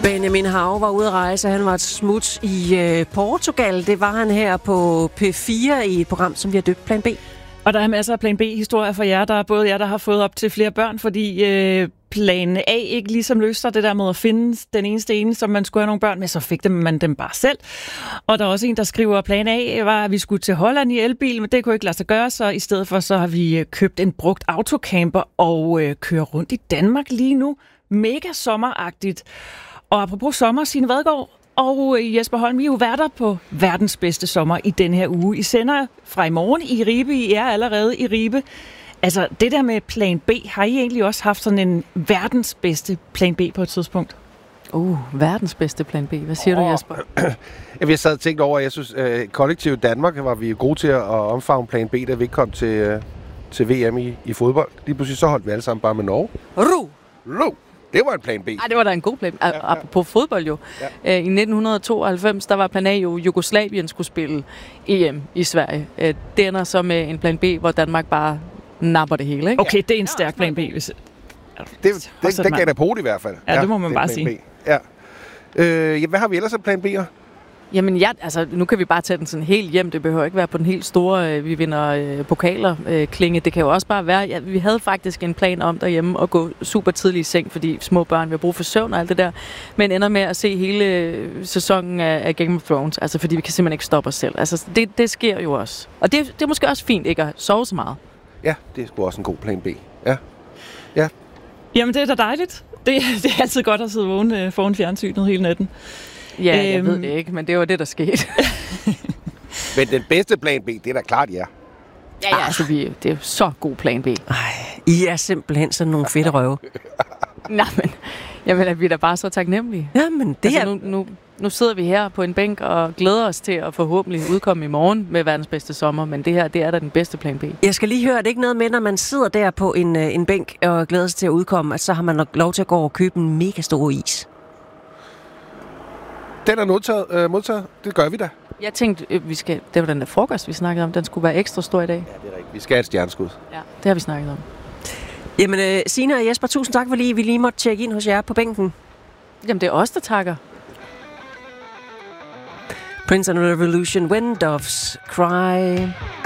Benjamin Hav var ude at rejse. Han var et smut i Portugal. Det var han her på P4 i et program, som vi har døbt Plan B. Og der er masser af Plan B-historier for jer. Der er både jer, der har fået op til flere børn, fordi Plan A ikke ligesom løste det der med at finde den eneste, som man skulle have nogle børn med, så fik man dem bare selv. Og der er også en, der skriver, at Plan A var, at vi skulle til Holland i elbil, men det kunne ikke lade sig gøre, så i stedet for så har vi købt en brugt autocamper og kører rundt i Danmark lige nu. Mega sommeragtigt. Og apropos sommer, Signe Vadgaard og Jesper Holm, I er jo værter på verdens bedste sommer i denne her uge. I sender fra i morgen i Ribe. I er allerede i Ribe. Altså, det der med Plan B, har I egentlig også haft sådan en verdens bedste Plan B på et tidspunkt? Verdens bedste Plan B. Hvad siger du, Jesper? Vi har sad og tænkt over, jeg synes, kollektivt Danmark var vi gode til at omfavne Plan B, da vi ikke kom til VM i fodbold. Lige pludselig så holdt vi alle sammen bare med Norge. Det var en Plan B. Ej, det var da en god plan. Apropos fodbold jo. Ja. I 1992, der var Plan A jo, Jugoslavien skulle spille EM i Sverige. Det ender så med en Plan B, hvor Danmark bare napper det hele, ikke? Okay, det er en stærk Plan B. Hvis... Den gav da på i hvert fald. Ja, det må man bare sige. Ja. Hvad har vi ellers af Plan B'er? Jamen nu kan vi bare tage den sådan helt hjem. Det behøver ikke være på den helt store, vi vinder pokaler klinge. Det kan jo også bare være, vi havde faktisk en plan om derhjemme at gå super tidligt i seng, fordi små børn, vi har brug for søvn og alt det der. Men ender med at se hele sæsonen af Game of Thrones, altså fordi vi kan simpelthen ikke stoppe os selv. Altså det sker jo også. Og det er måske også fint ikke at sove så meget. Ja, det er sgu også en god Plan B. Ja. Jamen det er da dejligt. Det er altid godt at sidde vågen foran fjernsynet hele natten. Ja, jeg ved det ikke, men det var det, der skete. Men den bedste Plan B, det er da klart, ja. Ja, altså det er jo så god Plan B. I er simpelthen sådan nogle fedte røve. Nej, men vi er da bare så taknemmelige. Jamen, det altså, nu sidder vi her på en bænk og glæder os til at forhåbentlig udkomme i morgen med verdens bedste sommer, men det her, det er da den bedste Plan B. Jeg skal lige høre, at det ikke noget med, når man sidder der på en bænk og glæder sig til at udkomme, at så har man nok lov til at gå og købe en mega stor is. Den er modtaget. Det gør vi da. Jeg tænkte, det var den der frokost, vi snakkede om. Den skulle være ekstra stor i dag. Ja, det er rigtigt. Vi skal have et stjerneskud. Ja, det har vi snakket om. Jamen, Signe og Jesper, tusind tak, fordi vi lige måtte tjekke ind hos jer på bænken. Jamen, det er os, der takker. Prince and Revolution, When Doves Cry.